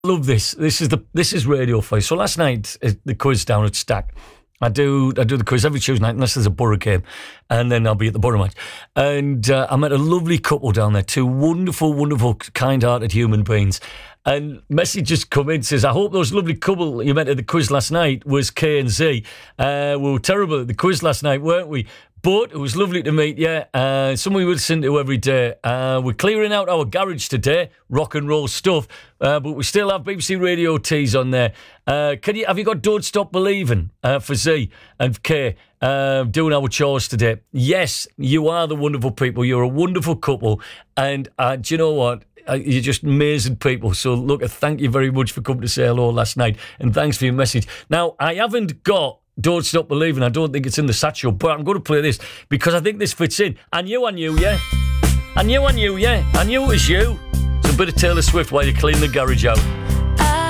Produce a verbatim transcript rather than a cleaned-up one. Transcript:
Love this. This is the this is radio for you. So last night, uh, the quiz down at Stack. I do I do the quiz every Tuesday night unless there's a Borough game, and then I'll be at the Borough match. And uh, I met a lovely couple down there, two wonderful, wonderful, kind-hearted human beings. And message just come in, says, I hope those lovely couple you met at the quiz last night was K and Z. Uh, we were terrible at the quiz last night, weren't we? But it was lovely to meet you. Uh, someone we listen to every day. Uh, we're clearing out our garage today, rock and roll stuff, uh, but we still have B B C Radio teas on there. Uh, can you have you got Don't Stop Believing uh, for Z and K uh, doing our chores today? Yes, you are the wonderful people. You're a wonderful couple, and uh, do you know what? Uh, you're just amazing people. So look, thank you very much for coming to say hello last night, and thanks for your message. Now, I haven't got Don't Stop Believing. I don't think it's in the satchel, but I'm going to play this because I think this fits in. I knew I knew, yeah. I knew I knew, yeah. I knew it was you. It's a bit of Taylor Swift while you clean the garage out.